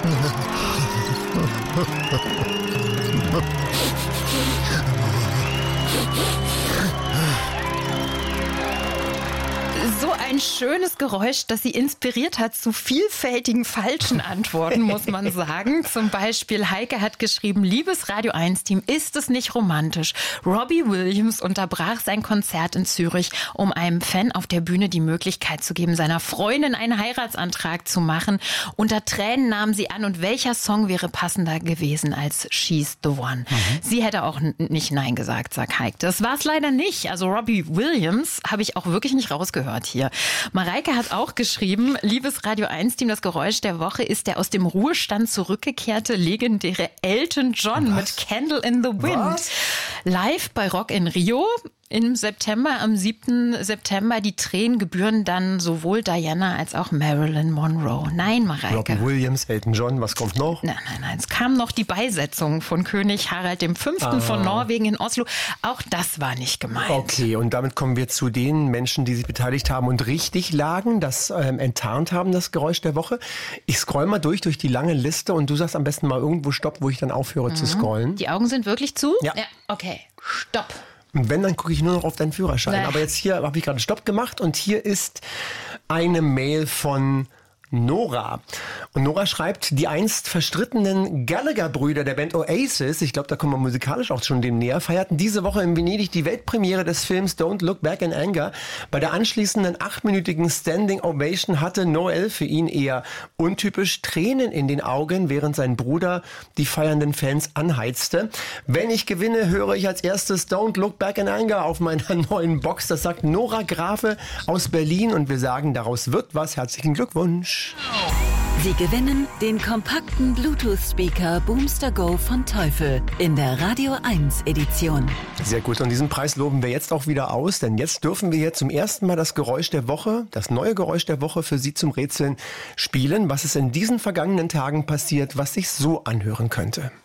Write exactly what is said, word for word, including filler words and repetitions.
So ein schönes Geräusch, das sie inspiriert hat zu vielfältigen falschen Antworten, muss man sagen. Zum Beispiel Heike hat geschrieben, liebes Radio eins Team, ist es nicht romantisch? Robbie Williams unterbrach sein Konzert in Zürich, um einem Fan auf der Bühne die Möglichkeit zu geben, seiner Freundin einen Heiratsantrag zu machen. Unter Tränen nahm sie an, und welcher Song wäre passender gewesen als She's the One? Mhm. Sie hätte auch n- nicht Nein gesagt, sagt Heike. Das war es leider nicht. Also Robbie Williams habe ich auch wirklich nicht rausgehört hier. Mareike hat auch geschrieben, liebes Radio eins Team, das Geräusch der Woche ist der aus dem Ruhestand zurückgekehrte legendäre Elton John Was? mit Candle in the Wind. Was? Live bei Rock in Rio. Im September, am siebten September, die Tränen gebühren dann sowohl Diana als auch Marilyn Monroe. Nein, Mareike. Robbie Williams, Elton John, was kommt noch? Nein, nein, nein. Es kam noch die Beisetzung von König Harald der Fünfte ah. von Norwegen in Oslo. Auch das war nicht gemeint. Okay, und damit kommen wir zu den Menschen, die sich beteiligt haben und richtig lagen, das ähm, enttarnt haben, das Geräusch der Woche. Ich scroll mal durch, durch die lange Liste, und du sagst am besten mal irgendwo Stopp, wo ich dann aufhöre mhm. zu scrollen. Die Augen sind wirklich zu? Ja. Ja, okay. Stopp. Und wenn, dann gucke ich nur noch auf deinen Führerschein. Nee. Aber jetzt hier habe ich gerade Stopp gemacht, und hier ist eine Mail von Nora. Und Nora schreibt, die einst verstrittenen Gallagher-Brüder der Band Oasis, ich glaube, da kommen wir musikalisch auch schon dem näher, feierten diese Woche in Venedig die Weltpremiere des Films Don't Look Back in Anger. Bei der anschließenden achtminütigen Standing Ovation hatte Noel, für ihn eher untypisch, Tränen in den Augen, während sein Bruder die feiernden Fans anheizte. Wenn ich gewinne, höre ich als erstes Don't Look Back in Anger auf meiner neuen Box. Das sagt Nora Grafe aus Berlin, und wir sagen, daraus wird was. Herzlichen Glückwunsch. Sie gewinnen den kompakten Bluetooth-Speaker Boomster Go von Teufel in der Radio eins Edition. Sehr gut, und diesen Preis loben wir jetzt auch wieder aus, denn jetzt dürfen wir hier zum ersten Mal das Geräusch der Woche, das neue Geräusch der Woche für Sie zum Rätseln spielen. Was ist in diesen vergangenen Tagen passiert, was sich so anhören könnte?